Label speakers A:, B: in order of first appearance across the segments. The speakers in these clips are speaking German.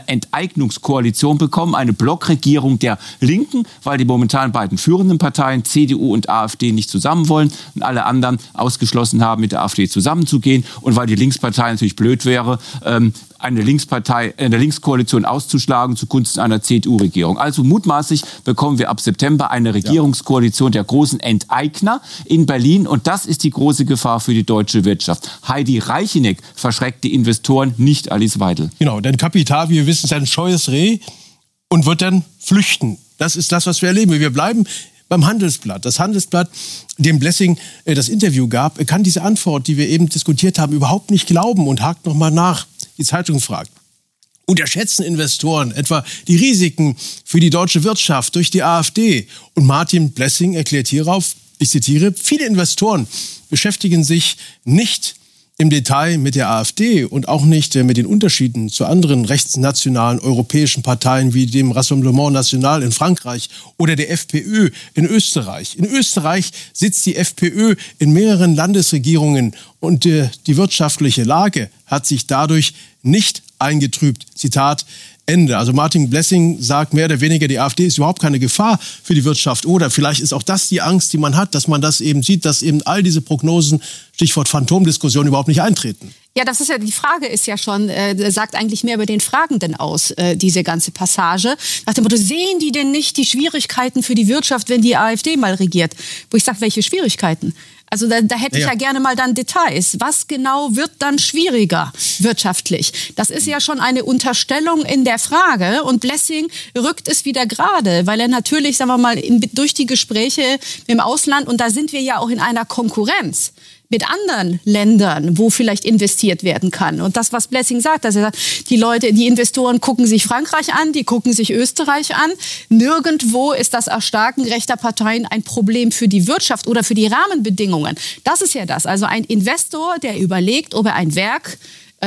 A: eine Enteignungskoalition bekommen, eine Blockregierung der Linken, weil die momentan beiden führenden Parteien, CDU und AfD, nicht zusammen wollen und alle anderen ausgeschlossen haben, mit der AfD zusammenzugehen und weil die Linkspartei natürlich blöd wäre, eine Linkskoalition auszuschlagen zugunsten einer CDU-Regierung. Also mutmaßlich bekommen wir ab September eine Regierungskoalition der großen Enteigner in Berlin und das ist die große Gefahr für die deutsche Wirtschaft. Heidi Reicheneck verschreckt die Investoren, nicht Alice Weidel.
B: Genau, denn Kapital, wie wir wissen, ist ein scheues Reh und wird dann flüchten. Das ist das, was wir erleben. Wir bleiben beim Handelsblatt. Das Handelsblatt, dem Blessing das Interview gab, kann diese Antwort, die wir eben diskutiert haben, überhaupt nicht glauben und hakt nochmal nach. Die Zeitung fragt: Unterschätzen Investoren etwa die Risiken für die deutsche Wirtschaft durch die AfD? Und Martin Blessing erklärt hierauf, ich zitiere, viele Investoren beschäftigen sich nicht im Detail mit der AfD und auch nicht mit den Unterschieden zu anderen rechtsnationalen europäischen Parteien wie dem Rassemblement National in Frankreich oder der FPÖ in Österreich. In Österreich sitzt die FPÖ in mehreren Landesregierungen und die wirtschaftliche Lage hat sich dadurch nicht eingetrübt. Zitat Ende. Also Martin Blessing sagt mehr oder weniger, die AfD ist überhaupt keine Gefahr für die Wirtschaft. Oder vielleicht ist auch das die Angst, die man hat, dass man das eben sieht, dass eben all diese Prognosen, Stichwort Phantomdiskussion, überhaupt nicht eintreten.
C: Ja, das ist ja, die Frage ist ja schon, sagt eigentlich mehr über den Fragenden aus, diese ganze Passage. Nach dem Motto, sehen die denn nicht die Schwierigkeiten für die Wirtschaft, wenn die AfD mal regiert? Wo ich sage, welche Schwierigkeiten? Also da hätte ich ja gerne mal dann Details. Was genau wird dann schwieriger wirtschaftlich? Das ist ja schon eine Unterstellung in der Frage. Und Blessing rückt es wieder gerade, weil er natürlich, sagen wir mal, durch die Gespräche im Ausland, und da sind wir ja auch in einer Konkurrenz mit anderen Ländern, wo vielleicht investiert werden kann. Und das, was Blessing sagt, dass er sagt, die Investoren gucken sich Frankreich an, die gucken sich Österreich an. Nirgendwo ist das Erstarken rechter Parteien ein Problem für die Wirtschaft oder für die Rahmenbedingungen. Das ist ja das. Also ein Investor, der überlegt, ob er ein Werk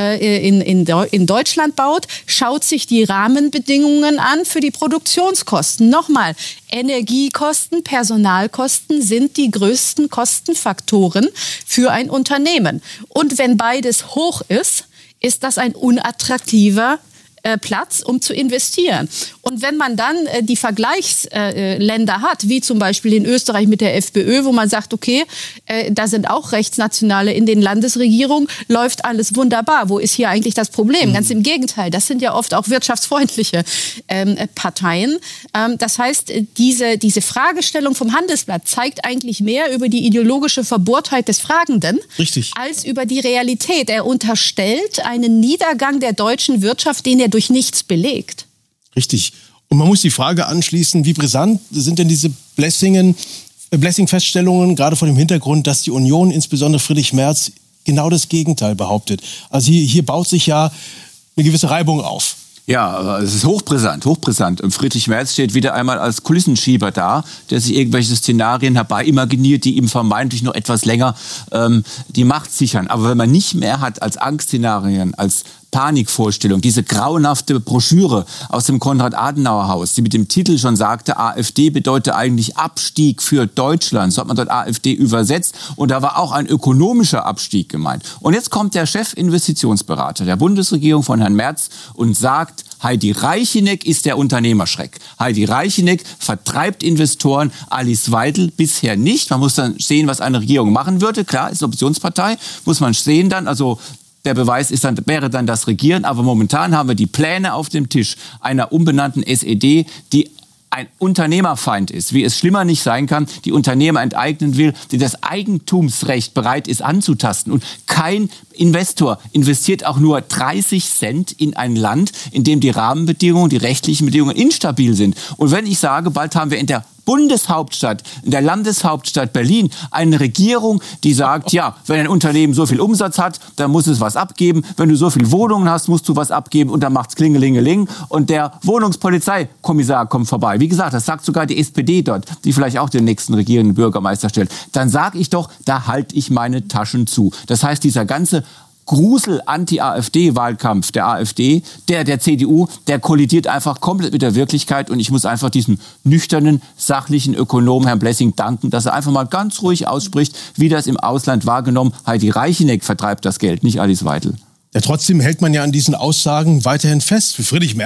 C: in Deutschland baut, schaut sich die Rahmenbedingungen an für die Produktionskosten. Nochmal, Energiekosten, Personalkosten sind die größten Kostenfaktoren für ein Unternehmen. Und wenn beides hoch ist, ist das ein unattraktiver Platz, um zu investieren. Und wenn man dann die Vergleichsländer hat, wie zum Beispiel in Österreich mit der FPÖ, wo man sagt, okay, da sind auch Rechtsnationale in den Landesregierungen, läuft alles wunderbar. Wo ist hier eigentlich das Problem? Ganz im Gegenteil, das sind ja oft auch wirtschaftsfreundliche Parteien. Das heißt, diese Fragestellung vom Handelsblatt zeigt eigentlich mehr über die ideologische Verbohrtheit des Fragenden,
B: richtig,
C: als über die Realität. Er unterstellt einen Niedergang der deutschen Wirtschaft, den er durch nichts belegt.
B: Richtig. Und man muss die Frage anschließen, wie brisant sind denn diese Blessing-Feststellungen, gerade vor dem Hintergrund, dass die Union, insbesondere Friedrich Merz, genau das Gegenteil behauptet. Also hier baut sich ja eine gewisse Reibung auf.
A: Ja, es ist hochbrisant, hochbrisant. Und Friedrich Merz steht wieder einmal als Kulissenschieber da, der sich irgendwelche Szenarien herbeiimaginiert, die ihm vermeintlich noch etwas länger die Macht sichern. Aber wenn man nicht mehr hat als Angstszenarien, als Panikvorstellung, diese grauenhafte Broschüre aus dem Konrad-Adenauer-Haus, die mit dem Titel schon sagte, AfD bedeutet eigentlich Abstieg für Deutschland. So hat man dort AfD übersetzt. Und da war auch ein ökonomischer Abstieg gemeint. Und jetzt kommt der Chefinvestitionsberater der Bundesregierung von Herrn Merz und sagt, Heidi Reicheneck ist der Unternehmerschreck. Heidi Reicheneck vertreibt Investoren, Alice Weidel bisher nicht. Man muss dann sehen, was eine Regierung machen würde. Klar, ist eine Oppositionspartei, muss man sehen dann, also der Beweis wäre dann das Regieren. Aber momentan haben wir die Pläne auf dem Tisch einer umbenannten SED, die ein Unternehmerfeind ist, wie es schlimmer nicht sein kann, die Unternehmer enteignen will, die das Eigentumsrecht bereit ist anzutasten. Und kein Investor investiert auch nur 30 Cent in ein Land, in dem die Rahmenbedingungen, die rechtlichen Bedingungen instabil sind. Und wenn ich sage, bald haben wir in der Bundeshauptstadt, in der Landeshauptstadt Berlin, eine Regierung, die sagt, ja, wenn ein Unternehmen so viel Umsatz hat, dann muss es was abgeben. Wenn du so viele Wohnungen hast, musst du was abgeben und dann macht's Klingelingeling und der Wohnungspolizeikommissar kommt vorbei. Wie gesagt, das sagt sogar die SPD dort, die vielleicht auch den nächsten regierenden Bürgermeister stellt. Dann sage ich doch, da halte ich meine Taschen zu. Das heißt, dieser ganze Grusel-Anti-AfD-Wahlkampf der AfD, der CDU, der kollidiert einfach komplett mit der Wirklichkeit. Und ich muss einfach diesem nüchternen, sachlichen Ökonomen, Herrn Blessing, danken, dass er einfach mal ganz ruhig ausspricht, wie das im Ausland wahrgenommen. Heidi Reicheneck vertreibt das Geld, nicht Alice Weidel.
B: Ja, trotzdem hält man ja an diesen Aussagen weiterhin fest. Für Friedrich Merz